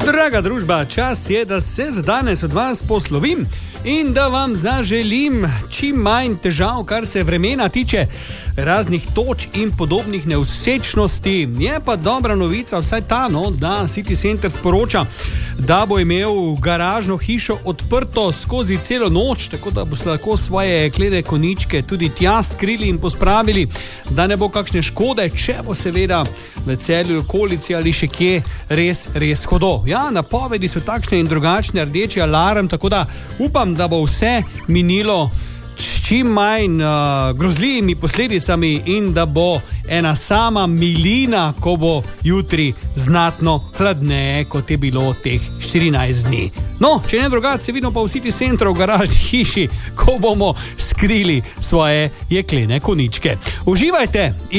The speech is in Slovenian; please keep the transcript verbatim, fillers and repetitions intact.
Draga družba, čas je, da se za danes od vas poslovim in da vam zaželim čim manj težav, kar se vremena tiče, raznih toč in podobnih nevsečnosti. Je pa dobra novica vsaj ta, no, da City Center sporoča, da bo imel garažno hišo odprto skozi celo noč, tako da boste lahko svoje klede koničke tudi tja skrili in pospravili, da ne bo kakšne škode, če bo seveda v Celju, okolici ali še kje res, res hudo. Ja, napovedi so takšne in drugačne, rdeči alarm, tako da upam, da bo vse minilo s čim manj uh, grozljivimi posledicami in da bo ena sama milina, ko bo jutri znatno hladneje, kot je bilo teh štirinajst dni. No, če ne drugače, se vidimo pa v City Centru v garažni hiši, ko bomo skrili svoje jeklene koničke. Uživajte!